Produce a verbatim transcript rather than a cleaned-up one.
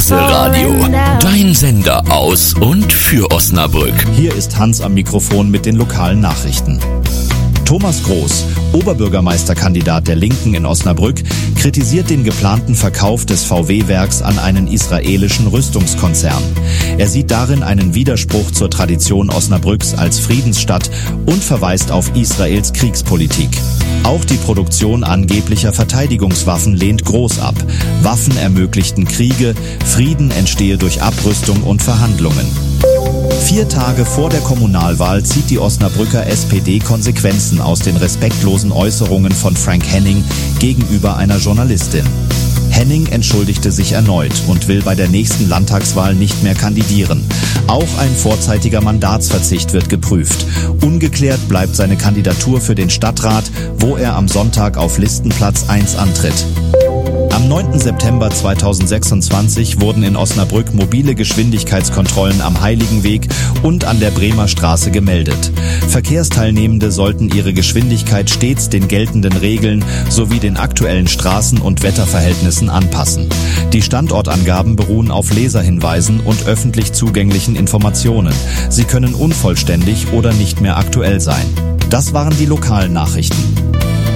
Oase-Radio, dein Sender aus und für Osnabrück. Hier ist Hans am Mikrofon mit den lokalen Nachrichten. Thomas Groß, Oberbürgermeisterkandidat der Linken in Osnabrück, kritisiert den geplanten Verkauf des V W-Werks an einen israelischen Rüstungskonzern. Er sieht darin einen Widerspruch zur Tradition Osnabrücks als Friedensstadt und verweist auf Israels Kriegspolitik. Auch die Produktion angeblicher Verteidigungswaffen lehnt Groß ab. Waffen ermöglichten Kriege, Frieden entstehe durch Abrüstung und Verhandlungen. Vier Tage vor der Kommunalwahl zieht die Osnabrücker S P D Konsequenzen aus den respektlosen Äußerungen von Frank Henning gegenüber einer Journalistin. Henning entschuldigte sich erneut und will bei der nächsten Landtagswahl nicht mehr kandidieren. Auch ein vorzeitiger Mandatsverzicht wird geprüft. Ungeklärt bleibt seine Kandidatur für den Stadtrat, wo er am Sonntag auf Listenplatz eins antritt. Am neunten September zweitausendsechsundzwanzig wurden in Osnabrück mobile Geschwindigkeitskontrollen am Heiligenweg und an der Bremer Straße gemeldet. Verkehrsteilnehmende sollten ihre Geschwindigkeit stets den geltenden Regeln sowie den aktuellen Straßen- und Wetterverhältnissen anpassen. Die Standortangaben beruhen auf Leserhinweisen und öffentlich zugänglichen Informationen. Sie können unvollständig oder nicht mehr aktuell sein. Das waren die lokalen Nachrichten.